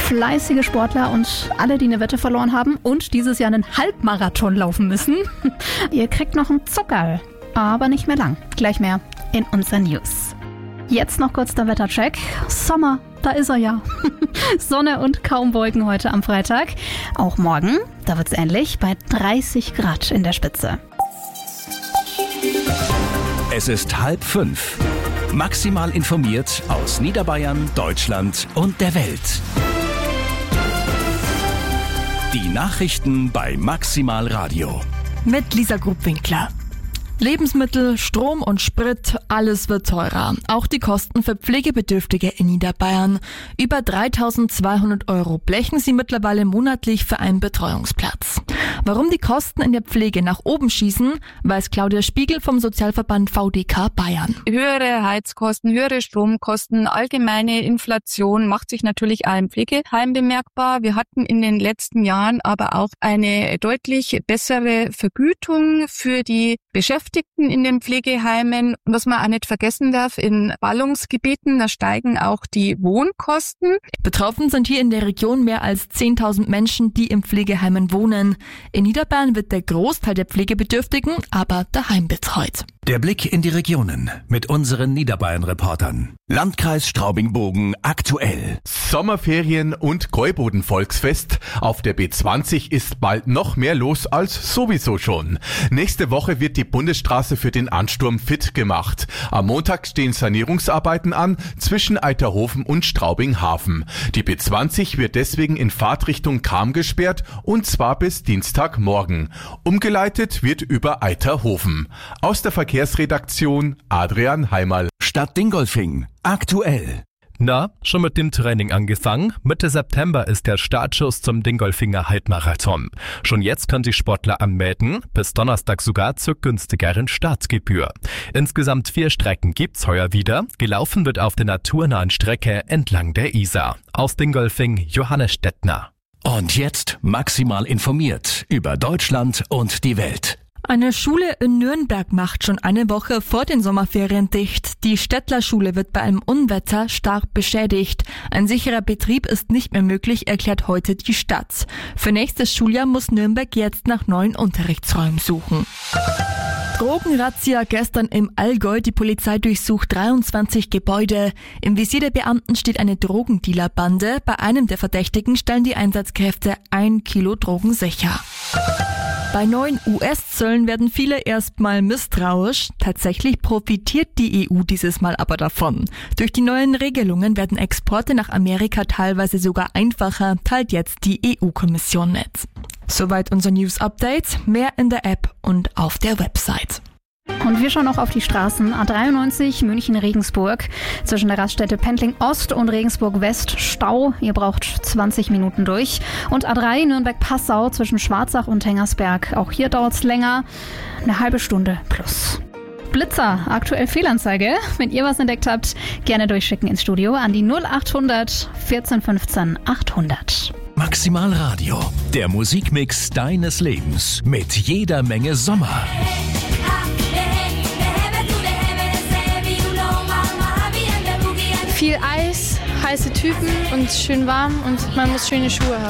fleißige Sportler und alle, die eine Wette verloren haben und dieses Jahr einen Halbmarathon laufen müssen. Ihr kriegt noch einen Zuckerl, aber nicht mehr lang. Gleich mehr in unseren News. Jetzt noch kurz der Wettercheck. Sommer, da ist er ja. Sonne und kaum Wolken heute am Freitag. Auch morgen, da wird's ähnlich, bei 30 Grad in der Spitze. Es ist 4:30. Maximal informiert aus Niederbayern, Deutschland und der Welt. Die Nachrichten bei Maximal Radio. Mit Lisa Grubwinkler. Lebensmittel, Strom und Sprit, alles wird teurer. Auch die Kosten für Pflegebedürftige in Niederbayern. Über 3.200 € blechen sie mittlerweile monatlich für einen Betreuungsplatz. Warum die Kosten in der Pflege nach oben schießen, weiß Claudia Spiegel vom Sozialverband VDK Bayern. Höhere Heizkosten, höhere Stromkosten, allgemeine Inflation macht sich natürlich auch im Pflegeheim bemerkbar. Wir hatten in den letzten Jahren aber auch eine deutlich bessere Vergütung für die Beschäftigten in den Pflegeheimen. Und was man auch nicht vergessen darf, in Ballungsgebieten, da steigen auch die Wohnkosten. Betroffen sind hier in der Region mehr als 10.000 Menschen, die in Pflegeheimen wohnen. In Niederbayern wird der Großteil der Pflegebedürftigen aber daheim betreut. Der Blick in die Regionen mit unseren Niederbayern-Reportern. Landkreis Straubing-Bogen aktuell. Sommerferien und Gäuboden-Volksfest. Auf der B20 ist bald noch mehr los als sowieso schon. Nächste Woche wird die Bundesstraße für den Ansturm fit gemacht. Am Montag stehen Sanierungsarbeiten an zwischen Eiterhofen und Straubing-Hafen. Die B20 wird deswegen in Fahrtrichtung Cham gesperrt und zwar bis Dienstagmorgen. Umgeleitet wird über Eiterhofen. Aus der Verkehrsredaktion Adrian Heimerl. Stadt Dingolfing aktuell. Na, schon mit dem Training angefangen? Mitte September ist der Startschuss zum Dingolfinger Halbmarathon. Schon jetzt können sich Sportler anmelden, bis Donnerstag sogar zur günstigeren Startgebühr. Insgesamt 4 Strecken gibt's heuer wieder. Gelaufen wird auf der naturnahen Strecke entlang der Isar. Aus Dingolfing Johannes Stettner. Und jetzt maximal informiert über Deutschland und die Welt. Eine Schule in Nürnberg macht schon eine Woche vor den Sommerferien dicht. Die Stettler-Schule wird bei einem Unwetter stark beschädigt. Ein sicherer Betrieb ist nicht mehr möglich, erklärt heute die Stadt. Für nächstes Schuljahr muss Nürnberg jetzt nach neuen Unterrichtsräumen suchen. Drogenrazzia gestern im Allgäu. Die Polizei durchsucht 23 Gebäude. Im Visier der Beamten steht eine Drogendealerbande. Bei einem der Verdächtigen stellen die Einsatzkräfte 1 Kilo Drogen sicher. Bei neuen US-Zöllen werden viele erstmal misstrauisch. Tatsächlich profitiert die EU dieses Mal aber davon. Durch die neuen Regelungen werden Exporte nach Amerika teilweise sogar einfacher, teilt jetzt die EU-Kommission mit. Soweit unser News-Update. Mehr in der App und auf der Website. Und wir schauen auch auf die Straßen. A93 München-Regensburg. Zwischen der Raststätte Pendling Ost und Regensburg West Stau. Ihr braucht 20 Minuten durch. Und A3 Nürnberg-Passau zwischen Schwarzach und Hengersberg. Auch hier dauert's länger. Eine halbe Stunde plus. Blitzer, aktuell Fehlanzeige. Wenn ihr was entdeckt habt, gerne durchschicken ins Studio an die 0800 14 15 800. Maximal Radio, der Musikmix deines Lebens mit jeder Menge Sommer. Viel Eis, heiße Typen und schön warm und man muss schöne Schuhe haben.